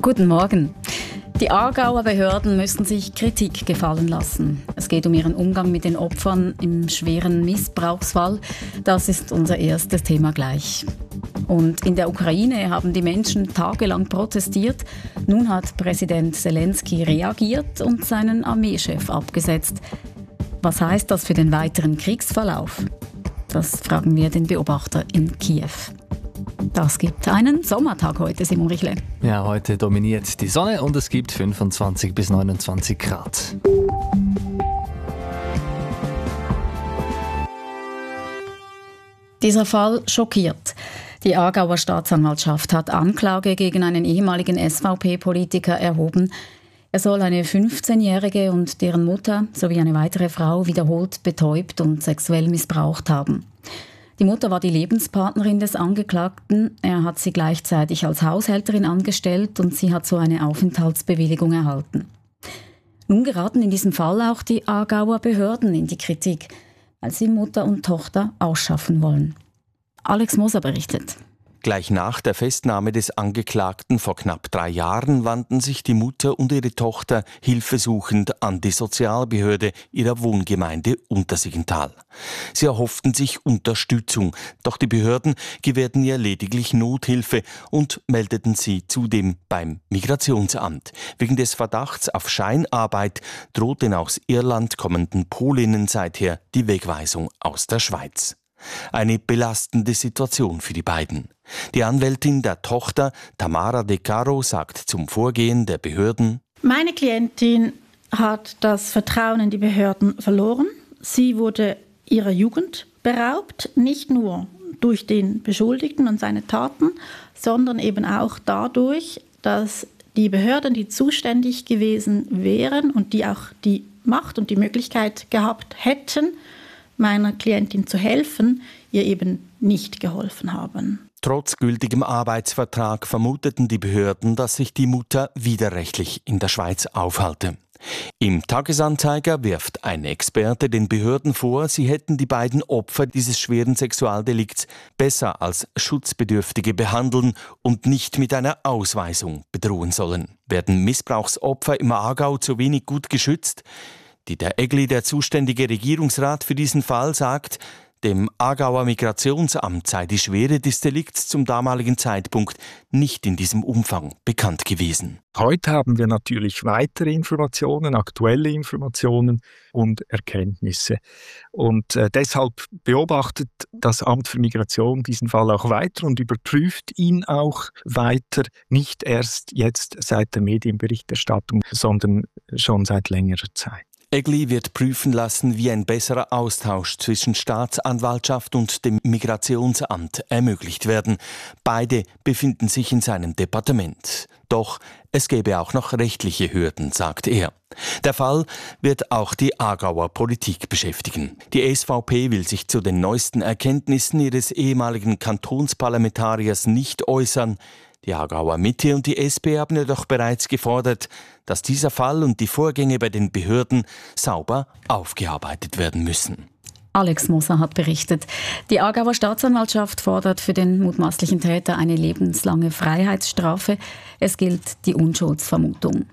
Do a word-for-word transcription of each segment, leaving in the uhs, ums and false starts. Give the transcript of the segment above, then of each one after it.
Guten Morgen. Die Aargauer Behörden müssen sich Kritik gefallen lassen. Es geht um ihren Umgang mit den Opfern im schweren Missbrauchsfall. Das ist unser erstes Thema gleich. Und in der Ukraine haben die Menschen tagelang protestiert. Nun hat Präsident Zelensky reagiert und seinen Armeechef abgesetzt. Was heißt das für den weiteren Kriegsverlauf? Das fragen wir den Beobachter in Kiew. Das gibt einen Sommertag heute, Simon Richle. Ja, heute dominiert die Sonne und es gibt fünfundzwanzig bis neunundzwanzig Grad. Dieser Fall schockiert. Die Aargauer Staatsanwaltschaft hat Anklage gegen einen ehemaligen S V P-Politiker erhoben. Er soll eine fünfzehnjährige und deren Mutter sowie eine weitere Frau wiederholt betäubt und sexuell missbraucht haben. Die Mutter war die Lebenspartnerin des Angeklagten. Er hat sie gleichzeitig als Haushälterin angestellt und sie hat so eine Aufenthaltsbewilligung erhalten. Nun geraten in diesem Fall auch die Aargauer Behörden in die Kritik, weil sie Mutter und Tochter ausschaffen wollen. Alex Moser berichtet. Gleich nach der Festnahme des Angeklagten vor knapp drei Jahren wandten sich die Mutter und ihre Tochter hilfesuchend an die Sozialbehörde ihrer Wohngemeinde Untersiggenthal. Sie erhofften sich Unterstützung, doch die Behörden gewährten ihr lediglich Nothilfe und meldeten sie zudem beim Migrationsamt. Wegen des Verdachts auf Scheinarbeit droht den aus Irland kommenden Polinnen seither die Wegweisung aus der Schweiz. Eine belastende Situation für die beiden. Die Anwältin der Tochter, Tamara De Caro, sagt zum Vorgehen der Behörden: Meine Klientin hat das Vertrauen in die Behörden verloren. Sie wurde ihrer Jugend beraubt, nicht nur durch den Beschuldigten und seine Taten, sondern eben auch dadurch, dass die Behörden, die zuständig gewesen wären und die auch die Macht und die Möglichkeit gehabt hätten, meiner Klientin zu helfen, ihr eben nicht geholfen haben. Trotz gültigem Arbeitsvertrag vermuteten die Behörden, dass sich die Mutter widerrechtlich in der Schweiz aufhalte. Im Tagesanzeiger wirft ein Experte den Behörden vor, sie hätten die beiden Opfer dieses schweren Sexualdelikts besser als Schutzbedürftige behandeln und nicht mit einer Ausweisung bedrohen sollen. Werden Missbrauchsopfer im Aargau zu wenig gut geschützt? Dieter Egli, der zuständige Regierungsrat für diesen Fall, sagt, dem Aargauer Migrationsamt sei die Schwere des Delikts zum damaligen Zeitpunkt nicht in diesem Umfang bekannt gewesen. Heute haben wir natürlich weitere Informationen, aktuelle Informationen und Erkenntnisse. Und äh, deshalb beobachtet das Amt für Migration diesen Fall auch weiter und überprüft ihn auch weiter, nicht erst jetzt seit der Medienberichterstattung, sondern schon seit längerer Zeit. Egli wird prüfen lassen, wie ein besserer Austausch zwischen Staatsanwaltschaft und dem Migrationsamt ermöglicht werden. Beide befinden sich in seinem Departement. Doch es gäbe auch noch rechtliche Hürden, sagt er. Der Fall wird auch die Aargauer Politik beschäftigen. Die S V P will sich zu den neuesten Erkenntnissen ihres ehemaligen Kantonsparlamentariers nicht äußern. Die Aargauer Mitte und die S P haben jedoch bereits gefordert, dass dieser Fall und die Vorgänge bei den Behörden sauber aufgearbeitet werden müssen. Alex Moser hat berichtet. Die Aargauer Staatsanwaltschaft fordert für den mutmaßlichen Täter eine lebenslange Freiheitsstrafe. Es gilt die Unschuldsvermutung.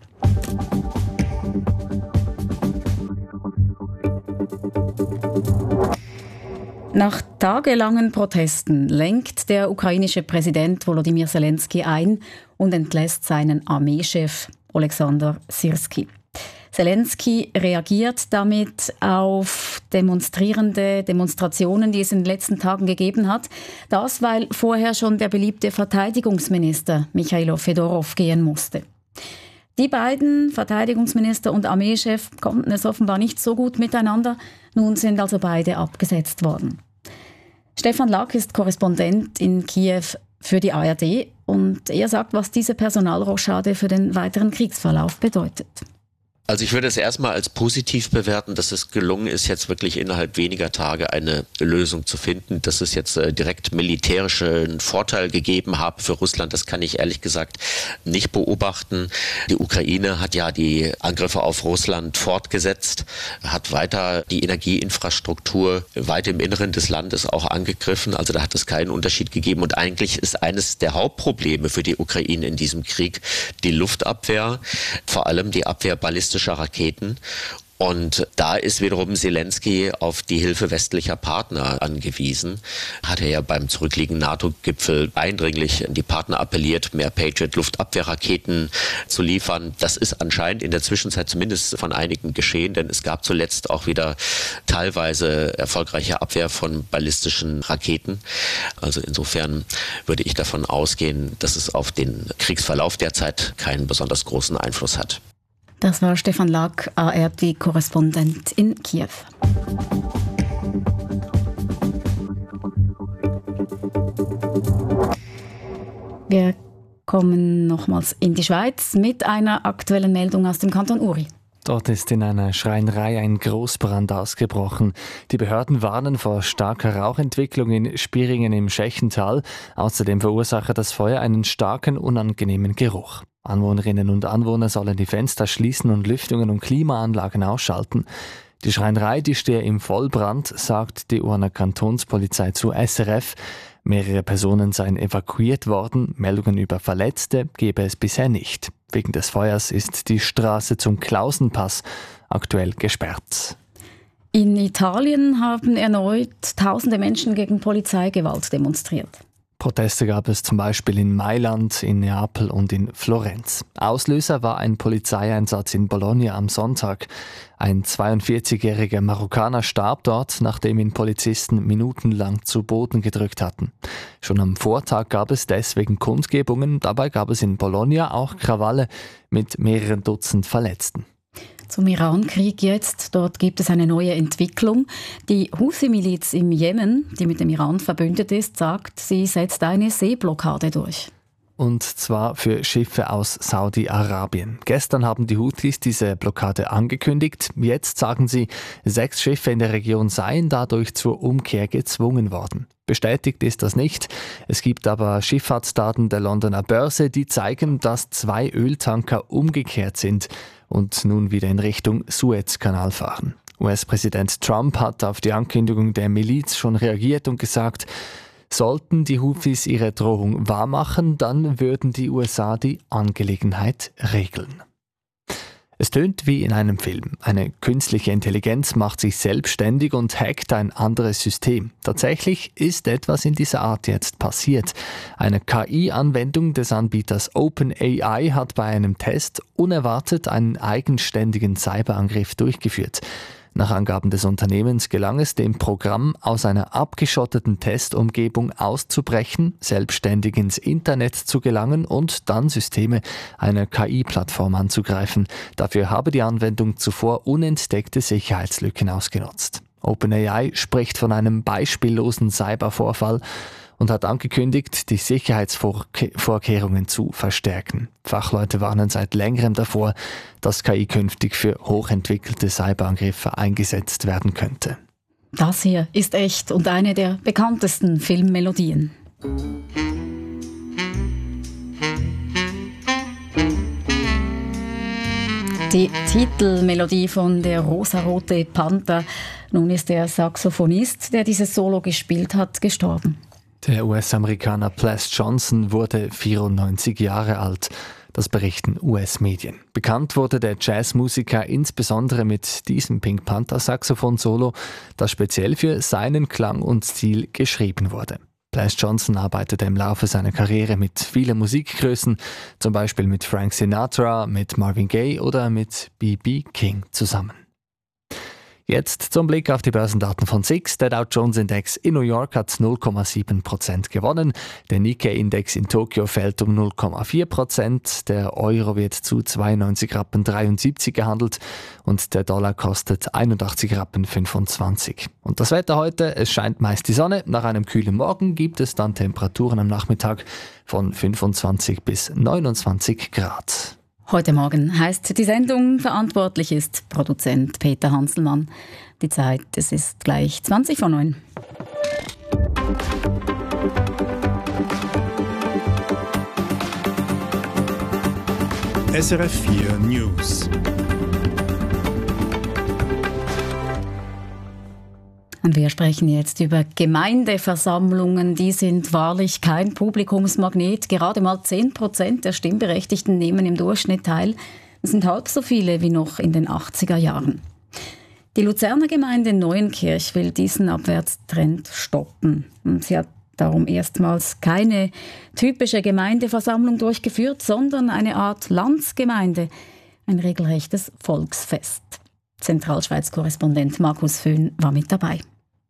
Nach tagelangen Protesten lenkt der ukrainische Präsident Volodymyr Zelensky ein und entlässt seinen Armeechef Oleksandr Syrskyi. Zelensky reagiert damit auf demonstrierende Demonstrationen, die es in den letzten Tagen gegeben hat. Das, weil vorher schon der beliebte Verteidigungsminister Michailo Fedorov gehen musste. Die beiden, Verteidigungsminister und Armeechef, konnten es offenbar nicht so gut miteinander. Nun sind also beide abgesetzt worden. Stefan Lack ist Korrespondent in Kiew für die A R D und er sagt, was diese Personalrochade für den weiteren Kriegsverlauf bedeutet. Also ich würde es erstmal als positiv bewerten, dass es gelungen ist, jetzt wirklich innerhalb weniger Tage eine Lösung zu finden. Dass es jetzt äh, direkt militärischen Vorteil gegeben habe für Russland, das kann ich ehrlich gesagt nicht beobachten. Die Ukraine hat ja die Angriffe auf Russland fortgesetzt, hat weiter die Energieinfrastruktur weit im Inneren des Landes auch angegriffen. Also da hat es keinen Unterschied gegeben. Und eigentlich ist eines der Hauptprobleme für die Ukraine in diesem Krieg die Luftabwehr, vor allem die Abwehr ballistischer Raketen. Und da ist wiederum Zelensky auf die Hilfe westlicher Partner angewiesen. Hat er ja beim zurückliegenden NATO-Gipfel eindringlich an die Partner appelliert, mehr Patriot-Luftabwehrraketen zu liefern. Das ist anscheinend in der Zwischenzeit zumindest von einigen geschehen, denn es gab zuletzt auch wieder teilweise erfolgreiche Abwehr von ballistischen Raketen. Also insofern würde ich davon ausgehen, dass es auf den Kriegsverlauf derzeit keinen besonders großen Einfluss hat. Das war Stefan Lack, A R D-Korrespondent in Kiew. Wir kommen nochmals in die Schweiz mit einer aktuellen Meldung aus dem Kanton Uri. Dort ist in einer Schreinerei ein Großbrand ausgebrochen. Die Behörden warnen vor starker Rauchentwicklung in Spieringen im Schächental. Außerdem verursache das Feuer einen starken, unangenehmen Geruch. Anwohnerinnen und Anwohner sollen die Fenster schließen und Lüftungen und Klimaanlagen ausschalten. Die Schreinerei, die stehe im Vollbrand, sagt die Urner Kantonspolizei zu S R F. Mehrere Personen seien evakuiert worden. Meldungen über Verletzte gebe es bisher nicht. Wegen des Feuers ist die Straße zum Klausenpass aktuell gesperrt. In Italien haben erneut tausende Menschen gegen Polizeigewalt demonstriert. Proteste gab es zum Beispiel in Mailand, in Neapel und in Florenz. Auslöser war ein Polizeieinsatz in Bologna am Sonntag. Ein zweiundvierzigjähriger Marokkaner starb dort, nachdem ihn Polizisten minutenlang zu Boden gedrückt hatten. Schon am Vortag gab es deswegen Kundgebungen. Dabei gab es in Bologna auch Krawalle mit mehreren Dutzend Verletzten. Zum Iran-Krieg jetzt. Dort gibt es eine neue Entwicklung. Die Houthi-Miliz im Jemen, die mit dem Iran verbündet ist, sagt, sie setzt eine Seeblockade durch. Und zwar für Schiffe aus Saudi-Arabien. Gestern haben die Houthis diese Blockade angekündigt. Jetzt sagen sie, sechs Schiffe in der Region seien dadurch zur Umkehr gezwungen worden. Bestätigt ist das nicht. Es gibt aber Schifffahrtsdaten der Londoner Börse, die zeigen, dass zwei Öltanker umgekehrt sind und nun wieder in Richtung Suezkanal fahren. U S-Präsident Trump hat auf die Ankündigung der Miliz schon reagiert und gesagt, sollten die Houthis ihre Drohung wahrmachen, dann würden die U S A die Angelegenheit regeln. Es tönt wie in einem Film. Eine künstliche Intelligenz macht sich selbstständig und hackt ein anderes System. Tatsächlich ist etwas in dieser Art jetzt passiert. Eine K I-Anwendung des Anbieters OpenAI hat bei einem Test unerwartet einen eigenständigen Cyberangriff durchgeführt. Nach Angaben des Unternehmens gelang es dem Programm, aus einer abgeschotteten Testumgebung auszubrechen, selbstständig ins Internet zu gelangen und dann Systeme einer K I-Plattform anzugreifen. Dafür habe die Anwendung zuvor unentdeckte Sicherheitslücken ausgenutzt. OpenAI spricht von einem beispiellosen Cybervorfall und hat angekündigt, die Sicherheitsvorkehrungen zu verstärken. Fachleute warnen seit längerem davor, dass K I künftig für hochentwickelte Cyberangriffe eingesetzt werden könnte. Das hier ist echt und eine der bekanntesten Filmmelodien. Die Titelmelodie von Der rosarote Panther. Nun ist der Saxophonist, der dieses Solo gespielt hat, gestorben. Der U S-Amerikaner Ples Johnson wurde vierundneunzig Jahre alt. Das berichten U S-Medien. Bekannt wurde der Jazzmusiker insbesondere mit diesem Pink Panther Saxophon-Solo, das speziell für seinen Klang und Stil geschrieben wurde. Ples Johnson arbeitete im Laufe seiner Karriere mit vielen Musikgrößen, zum Beispiel mit Frank Sinatra, mit Marvin Gaye oder mit B B King zusammen. Jetzt zum Blick auf die Börsendaten von S I X. Der Dow Jones Index in New York hat null Komma sieben Prozent gewonnen. Der Nikkei-Index in Tokio fällt um null Komma vier Prozent. Der Euro wird zu zweiundneunzig Rappen dreiundsiebzig gehandelt und der Dollar kostet einundachtzig Rappen fünfundzwanzig. Und das Wetter heute, es scheint meist die Sonne. Nach einem kühlen Morgen gibt es dann Temperaturen am Nachmittag von fünfundzwanzig bis neunundzwanzig Grad. Heute Morgen heisst die Sendung, verantwortlich ist Produzent Peter Hanselmann. Die Zeit, es ist gleich zwanzig vor neun. S R F vier News. Und wir sprechen jetzt über Gemeindeversammlungen. Die sind wahrlich kein Publikumsmagnet. Gerade mal zehn Prozent der Stimmberechtigten nehmen im Durchschnitt teil. Das sind halb so viele wie noch in den achtziger Jahren. Die Luzerner Gemeinde Neuenkirch will diesen Abwärtstrend stoppen. Sie hat darum erstmals keine typische Gemeindeversammlung durchgeführt, sondern eine Art Landsgemeinde, ein regelrechtes Volksfest. Zentralschweiz-Korrespondent Markus Föhn war mit dabei.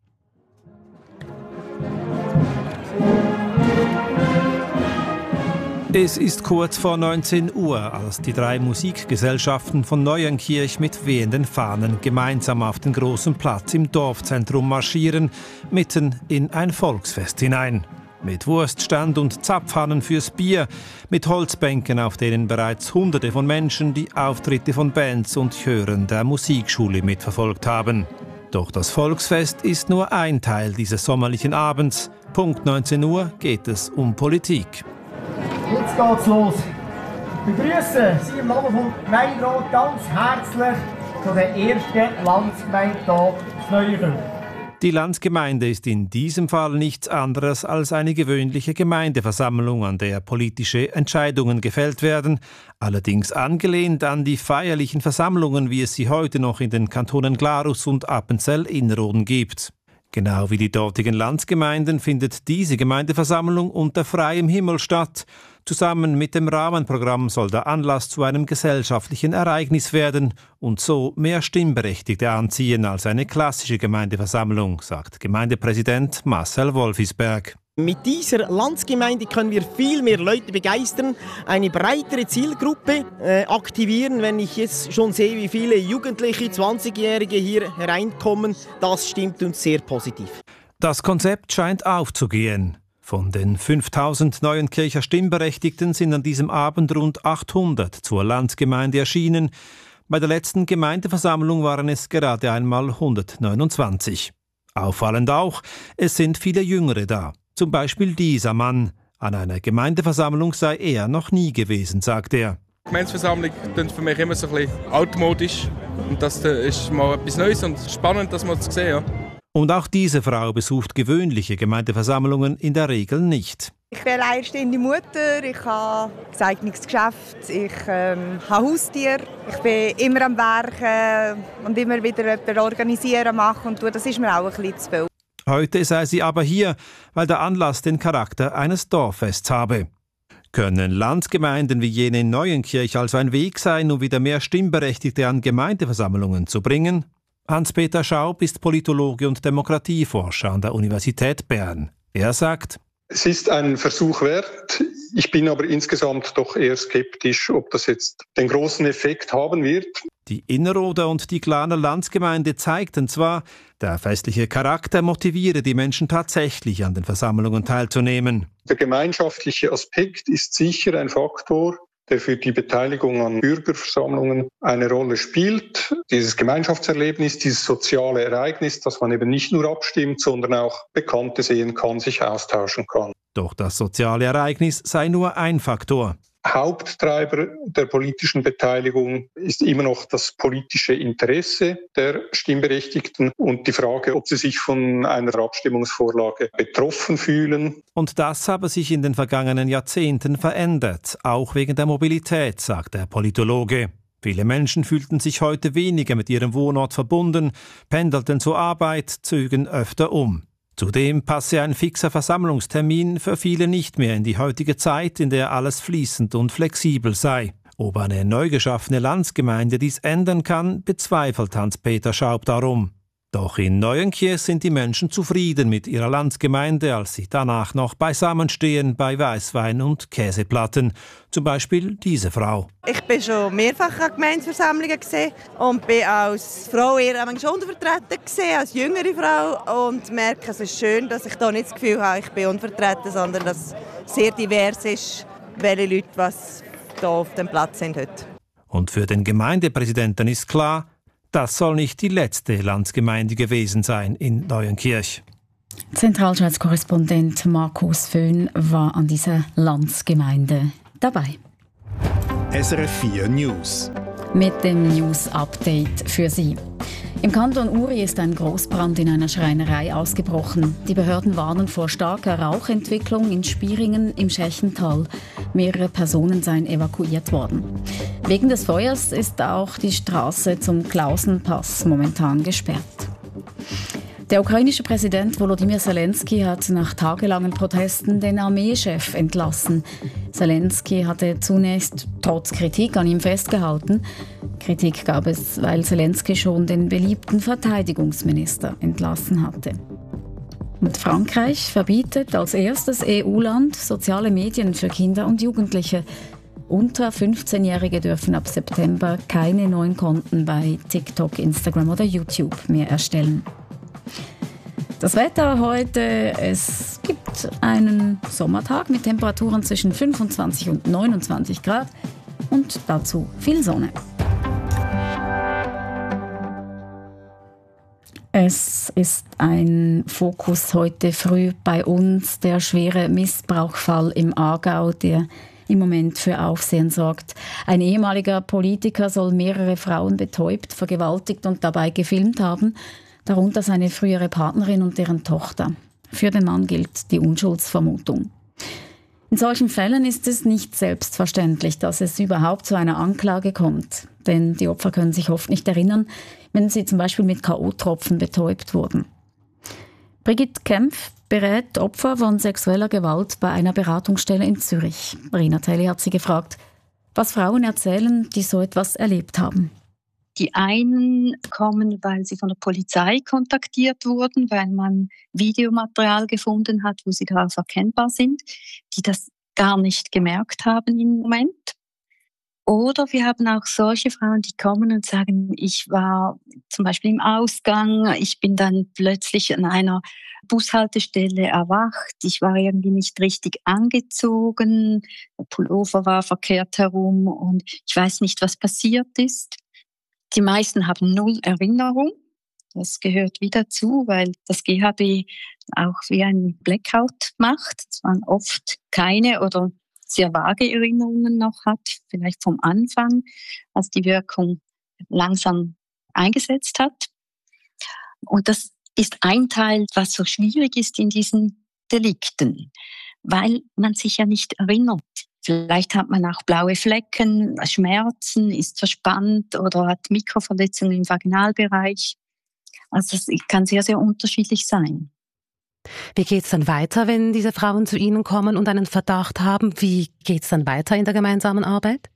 Es ist kurz vor neunzehn Uhr, als die drei Musikgesellschaften von Neuenkirch mit wehenden Fahnen gemeinsam auf den großen Platz im Dorfzentrum marschieren, mitten in ein Volksfest hinein. Mit Wurststand und Zapfhannen fürs Bier, mit Holzbänken, auf denen bereits Hunderte von Menschen die Auftritte von Bands und Chören der Musikschule mitverfolgt haben. Doch das Volksfest ist nur ein Teil dieses sommerlichen Abends. Punkt neunzehn Uhr geht es um Politik. Jetzt geht's los. Ich begrüße Sie im Namen vom Gemeinderat ganz herzlich zu den ersten Landsgemeindetag in Neuenkirch. Die Landsgemeinde ist in diesem Fall nichts anderes als eine gewöhnliche Gemeindeversammlung, an der politische Entscheidungen gefällt werden, allerdings angelehnt an die feierlichen Versammlungen, wie es sie heute noch in den Kantonen Glarus und Appenzell-Innerrhoden gibt. Genau wie die dortigen Landsgemeinden findet diese Gemeindeversammlung unter freiem Himmel statt. Zusammen mit dem Rahmenprogramm soll der Anlass zu einem gesellschaftlichen Ereignis werden und so mehr Stimmberechtigte anziehen als eine klassische Gemeindeversammlung, sagt Gemeindepräsident Marcel Wolfisberg. Mit dieser Landsgemeinde können wir viel mehr Leute begeistern, eine breitere Zielgruppe äh, aktivieren. Wenn ich jetzt schon sehe, wie viele Jugendliche, zwanzigjährige hier hereinkommen, das stimmt uns sehr positiv. Das Konzept scheint aufzugehen. Von den fünftausend Neuenkircher Stimmberechtigten sind an diesem Abend rund achthundert zur Landsgemeinde erschienen. Bei der letzten Gemeindeversammlung waren es gerade einmal hundertneunundzwanzig. Auffallend auch, es sind viele Jüngere da. Zum Beispiel dieser Mann. An einer Gemeindeversammlung sei er noch nie gewesen, sagt er. Die Gemeindeversammlung klingt für mich immer so ein bisschen altmodisch. Und das ist mal etwas Neues und spannend, das mal zu sehen. Ja. Und auch diese Frau besucht gewöhnliche Gemeindeversammlungen in der Regel nicht. Ich bin alleinstehende Mutter, ich habe ein eigenes Geschäft, ich ähm, habe Haustiere. Ich bin immer am Werken und immer wieder etwas organisieren machen und das ist mir auch ein bisschen zu viel. Heute sei sie aber hier, weil der Anlass den Charakter eines Dorffests habe. Können Landsgemeinden wie jene in Neuenkirch also ein Weg sein, um wieder mehr Stimmberechtigte an Gemeindeversammlungen zu bringen? Hans-Peter Schaub ist Politologe und Demokratieforscher an der Universität Bern. Er sagt: Es ist ein Versuch wert. Ich bin aber insgesamt doch eher skeptisch, ob das jetzt den großen Effekt haben wird. Die Innerrhoder und die Glaner Landsgemeinde zeigten zwar, der festliche Charakter motiviere die Menschen tatsächlich an den Versammlungen teilzunehmen. Der gemeinschaftliche Aspekt ist sicher ein Faktor, der für die Beteiligung an Bürgerversammlungen eine Rolle spielt. Dieses Gemeinschaftserlebnis, dieses soziale Ereignis, dass man eben nicht nur abstimmt, sondern auch Bekannte sehen kann, sich austauschen kann. Doch das soziale Ereignis sei nur ein Faktor. Haupttreiber der politischen Beteiligung ist immer noch das politische Interesse der Stimmberechtigten und die Frage, ob sie sich von einer Abstimmungsvorlage betroffen fühlen. Und das habe sich in den vergangenen Jahrzehnten verändert, auch wegen der Mobilität, sagt der Politologe. Viele Menschen fühlten sich heute weniger mit ihrem Wohnort verbunden, pendelten zur Arbeit, zögen öfter um. Zudem passe ein fixer Versammlungstermin für viele nicht mehr in die heutige Zeit, in der alles fließend und flexibel sei. Ob eine neu geschaffene Landsgemeinde dies ändern kann, bezweifelt Hans-Peter Schaub darum. Doch in Neuenkirch sind die Menschen zufrieden mit ihrer Landsgemeinde, als sie danach noch beisammenstehen bei Weißwein und Käseplatten. Zum Beispiel diese Frau. Ich bin schon mehrfach an Gemeindeversammlungen gesehen und bin als Frau eher schon untervertreten gesehen, als jüngere Frau, und merke, es ist schön, dass ich da nicht das Gefühl habe, ich bin unvertreten, sondern dass es sehr divers ist, welche Leute was hier auf dem Platz sind heute. Und für den Gemeindepräsidenten ist klar, das soll nicht die letzte Landsgemeinde gewesen sein in Neuenkirch. Zentralschweiz-Korrespondent Markus Föhn war an dieser Landsgemeinde dabei. S R F vier News. Mit dem News-Update für Sie. Im Kanton Uri ist ein Großbrand in einer Schreinerei ausgebrochen. Die Behörden warnen vor starker Rauchentwicklung in Spieringen im Schächental. Mehrere Personen seien evakuiert worden. Wegen des Feuers ist auch die Straße zum Klausenpass momentan gesperrt. Der ukrainische Präsident Volodymyr Zelensky hat nach tagelangen Protesten den Armeechef entlassen. Zelensky hatte zunächst trotz Kritik an ihm festgehalten. Kritik gab es, weil Zelensky schon den beliebten Verteidigungsminister entlassen hatte. Und Frankreich verbietet als erstes E U-Land soziale Medien für Kinder und Jugendliche. Unter fünfzehnjährige dürfen ab September keine neuen Konten bei TikTok, Instagram oder YouTube mehr erstellen. Das Wetter heute, es gibt einen Sommertag mit Temperaturen zwischen fünfundzwanzig und neunundzwanzig Grad und dazu viel Sonne. Es ist ein Fokus heute früh bei uns, der schwere Missbrauchsfall im Aargau, der im Moment für Aufsehen sorgt. Ein ehemaliger Politiker soll mehrere Frauen betäubt, vergewaltigt und dabei gefilmt haben, darunter seine frühere Partnerin und deren Tochter. Für den Mann gilt die Unschuldsvermutung. In solchen Fällen ist es nicht selbstverständlich, dass es überhaupt zu einer Anklage kommt. Denn die Opfer können sich oft nicht erinnern, wenn sie zum Beispiel mit K O-Tropfen betäubt wurden. Brigitte Kempf berät Opfer von sexueller Gewalt bei einer Beratungsstelle in Zürich. Rina Telli hat sie gefragt, was Frauen erzählen, die so etwas erlebt haben. Die einen kommen, weil sie von der Polizei kontaktiert wurden, weil man Videomaterial gefunden hat, wo sie darauf erkennbar sind, die das gar nicht gemerkt haben im Moment. Oder wir haben auch solche Frauen, die kommen und sagen, ich war zum Beispiel im Ausgang, ich bin dann plötzlich an einer Bushaltestelle erwacht, ich war irgendwie nicht richtig angezogen, der Pullover war verkehrt herum und ich weiß nicht, was passiert ist. Die meisten haben null Erinnerung. Das gehört wieder dazu, weil das G H B auch wie ein Blackout macht. Dass man oft keine oder sehr vage Erinnerungen noch hat, vielleicht vom Anfang, als die Wirkung langsam eingesetzt hat. Und das ist ein Teil, was so schwierig ist in diesen Delikten, weil man sich ja nicht erinnert. Vielleicht hat man auch blaue Flecken, Schmerzen, ist verspannt oder hat Mikroverletzungen im Vaginalbereich. Also es kann sehr, sehr unterschiedlich sein. Wie geht es dann weiter, wenn diese Frauen zu Ihnen kommen und einen Verdacht haben? Wie geht es dann weiter in der gemeinsamen Arbeit?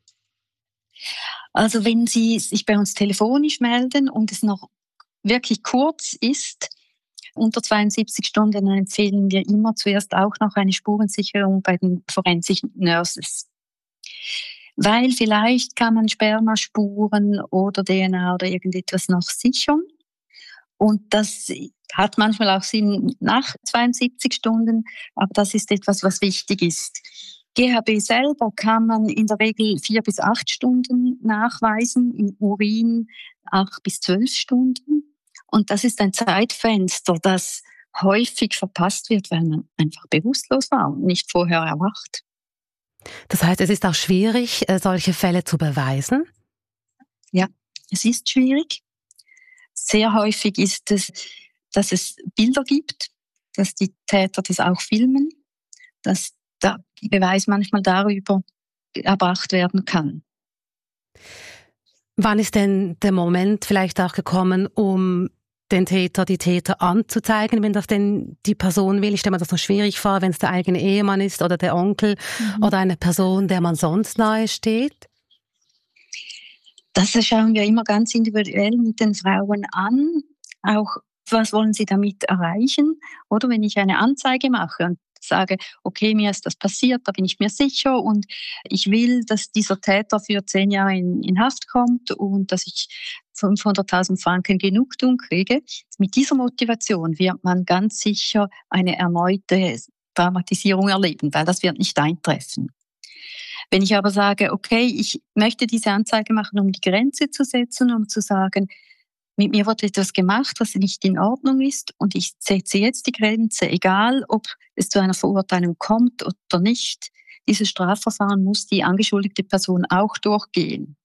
Also wenn Sie sich bei uns telefonisch melden und es noch wirklich kurz ist, unter zweiundsiebzig Stunden, dann empfehlen wir immer zuerst auch noch eine Spurensicherung bei den Forensik Nurses. Weil vielleicht kann man Spermaspuren oder D N A oder irgendetwas noch sichern. Und das hat manchmal auch Sinn nach zweiundsiebzig Stunden, aber das ist etwas, was wichtig ist. G H B selber kann man in der Regel vier bis acht Stunden nachweisen, im Urin acht bis zwölf Stunden. Und das ist ein Zeitfenster, das häufig verpasst wird, weil man einfach bewusstlos war und nicht vorher erwacht. Das heißt, es ist auch schwierig, solche Fälle zu beweisen? Ja, es ist schwierig. Sehr häufig ist es, dass es Bilder gibt, dass die Täter das auch filmen, dass der Beweis manchmal darüber erbracht werden kann. Wann ist denn der Moment vielleicht auch gekommen, um den Täter, die Täter anzuzeigen, wenn das denn die Person will? Ich stelle mir das noch schwierig vor, wenn es der eigene Ehemann ist oder der Onkel mhm. oder eine Person, der man sonst nahe steht. Das schauen wir immer ganz individuell mit den Frauen an. Auch, was wollen sie damit erreichen? Oder wenn ich eine Anzeige mache und sage, okay, mir ist das passiert, da bin ich mir sicher und ich will, dass dieser Täter für zehn Jahre in, in Haft kommt und dass ich fünfhunderttausend Franken Genugtuung kriege. Mit dieser Motivation wird man ganz sicher eine erneute Traumatisierung erleben, weil das wird nicht eintreffen. Wenn ich aber sage, okay, ich möchte diese Anzeige machen, um die Grenze zu setzen, um zu sagen, mit mir wurde etwas gemacht, was nicht in Ordnung ist und ich setze jetzt die Grenze, egal ob es zu einer Verurteilung kommt oder nicht. Dieses Strafverfahren muss die angeschuldigte Person auch durchgehen.